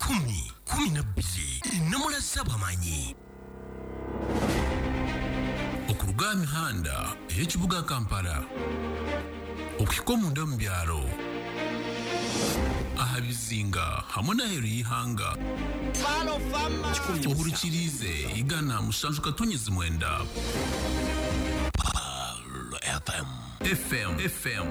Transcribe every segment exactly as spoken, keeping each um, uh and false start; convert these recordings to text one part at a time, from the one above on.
kumi kumi na bbiri namula sabamanyi okuruga mihanda ey'ekibuga Kampala okufika omunda mu byalo ahabizinga hamwe n'aheru y'ihanga obulukirize igana musanju katonyezi mwenda F M F M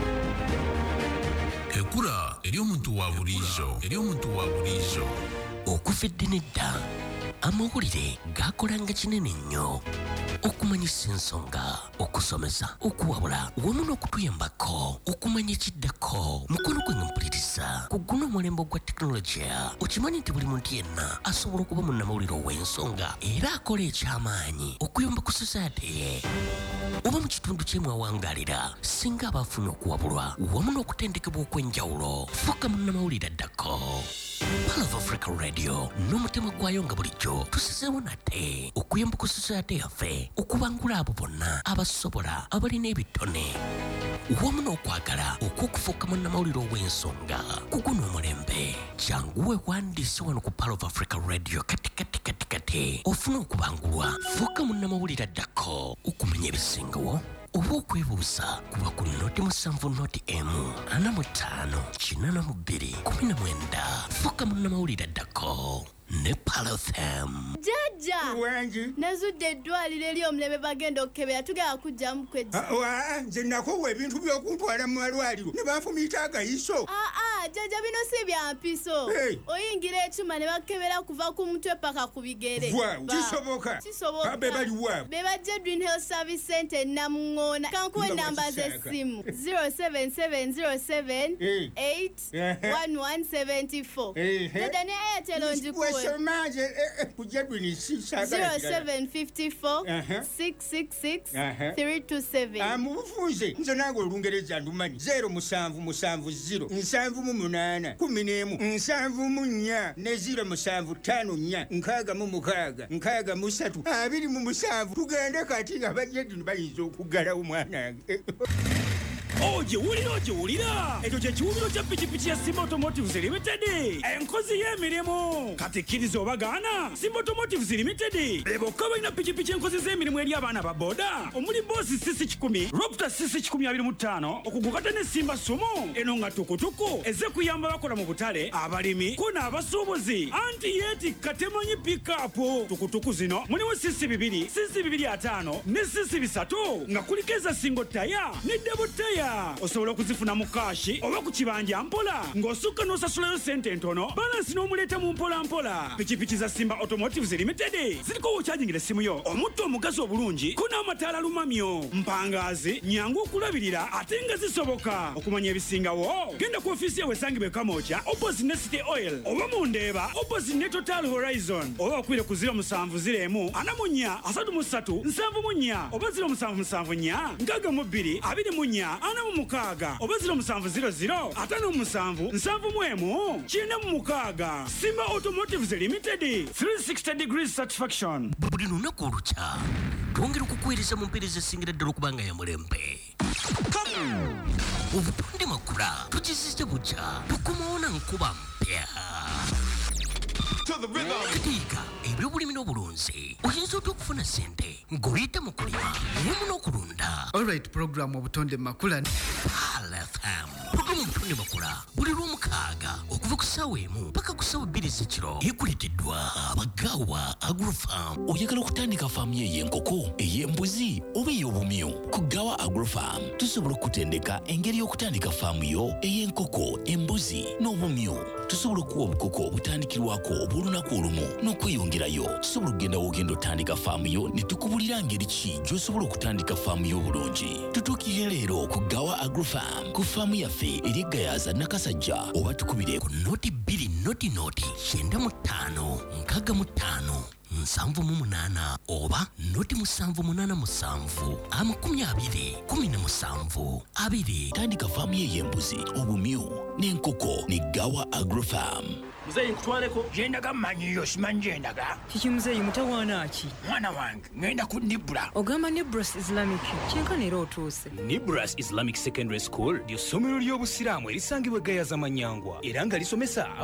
ekura eri omuntu wa bulijo eri omuntu wa bulijo okufedde nedda amawulire gakolanga kinene nnyo okumanyisa ensonga okusomesa okuwabula wamu n'okutuyambako okumanya ekiddako mukono gwe nga mpuliriza ku guno omulembe gwa tekinologiya okimanyi nti buli muntu yenna asobola okuba munnamawulire ow'ensonga era akola eky'amaanyi okuyamba ku society ye oba mu kitundu ky'emwe awangalira singa abaafuna okuwabulwa wamu n'okutendekebwa okw'enjawulo fuuka munnamawulire addako Pearl of Africa Radio n'omutima gwayo nga bulijjo tusizeewo nate okuyamba ku society yaffe okubangula abo bonna abasobola abalina ebitone wamu n'okwagala okw'okufuuka munnamawulire ow'ensonga ku guno omulembe janguwe wandiise wano ku Pearl of Africa Radio kati kati kati kati ofuna okubangulwa fuuka munnamawulire addako okumanya ebisingawo oba okwebuuza kuba ku noti musanvu noti emu ana mu ttaano kinana mu bbiri kumi na mwenda fuuka munnamawulire addako ne Pearl F M. Jaja wangi nazudde eddwaliro eri omulebe bagenda okukebera tugenda kujjamu kwejja wa nze nakowa ebintu by'okuntwala mu malwaliro ne banfumiita agayiso aa jaja bino si bya mpiso Hey. oyingira ekyuma ne bakebera kuva ku mutwe paka ku bigere Wow, Ba- kisoboka kisoboka Abe bali wa be bajja Dream Health Service Center namuŋŋoona kankuwe Nga namba bakisaka. z'essimu zero seven seven zero seven Hey. eight Ehe. one one seven four Ehe. jaja ne Airtel onjikuwe wesomaje kujja dwini zero sisagala seven five four Uh-huh. six six six Uh-huh. three two seven. mu bufunze nze nange olungereza ndumanyi zero musanvu musanvu zero nsanvu mu munaana kumi n'emu nsanvu mu nnya ne zero musanvu ttaano nnya nkaaga mu mukaaga nkaaga mu ssatu abiri mu musanvu tugende kati abajjedini bayinza okuggalawo mwanange Oje wulira oje wulira ekyo kye kiwumiro kya pikipiki ya Simba Automotives Limited enkozi y'emirimu kati kkiriza obagaana Simba Automotives Limited bebokka balina pikipiki enkozi z'emirimu eri abaana ba boda omuli boosi sisi kikumi Raptor sisi kikumi abiri mu ttaano okugukata ne Simba Sumo eno nga tukutuku eze kuyamba bakola mu butale abalimi ko n'abasuubuzi anti yeetikka temanyi pikapu tukutuku zino mulimu sisi bibiri sisi bibiri ataano ne sisi bisatu nga kuliko eza singo taya ne debo taya osobola okuzifuna mu kashi oba ku kibanja mpola ng'osukka n'osasulayo sente ntono balansi n'omuleeta mu mpola mpola pikipiki za Simba Automotives Limited ziriko wokyajingira essimu yo omutto omugazi obulungi ko n'amataala lumamyo mpangaazi nyangu okulabirira ate nga zisoboka okumanya ebisingawo genda ku ofiisi yawe esangibwa e Kamooja opposite ne City Oil oba mu Ndeeba opposite ne Total Horizon oba okwire ku zero musanvu ziro emu ana mu nnya asatu mu ssatu nsanvu mu nnya oba ziro musanvu musanvu nnya nkaaga mu bbiri abiri mu nnya ana mu mukaaga oba ziro musanvu ziro ziro ataano mu musanvu nsanvu mu emu kyenda mu mukaaga Simba Automotives Limited three sixty degrees satisfaction. buli lunaku olukya twongera okukuweereza mu mpeereza esingira ddala okubanga ya mulembe obutonde makula tukizizza bujja tukomawo na nkuba mpya katiika ebyobulimi n'obulunzi oyinza otya okufuna ssente ng'oyita mu kulima wamu n'okulunda Alright program obutonde makula Pearl F M pulogulamu obutonde makula buli lw'omukaaga okuva ku ssaawa emu paka ku ssaawa bbiri z'ekiro ekuleeteddwa abagaawa Agrofarm. oyagala okutandika faamu yo ey'enkoko ey'embuzi oba ey'obumyu ku Gawa Agrofarm tusobola okutendeka engeri y'okutandika faamu yo ey'enkoko embuzi n'obumyu tusobola okuwa obukoko obutandikirwako obw'olunaku olumu n'okweyongerayo tusobola okugenda w'ogenda otandika faamu yo ne tukubulira ngeri ki gy'osobola okutandika faamu yo obulungi. tutuukire leero ku Gawa Agrofarm ku faamu yaffe eri Gayaza Nakasajja oba tukubire ku noti bbiri noti noti kyenda mu ttaano nkaaga mu ttaano nsanvu mu munaana oba noti musanvu munaana musanvu amakumi abiri kumi na musanvu abiri. tandika faamu yo ey'embuzi obumyu n'enkoko ne Gawa Agrofarm. Muzeyi nkutwaleko yendaga mmanyiyo simanyi yendaga kiki muzeyi mutawaana ki mwana wange ngenda ku Nibra ogamba Nibras Islamic kyenkana era otuuse Nibras Islamic Secondary School ly'essomero ly'obusiraamu erisangibwa Gayaza Manyangwa era nga lisomesa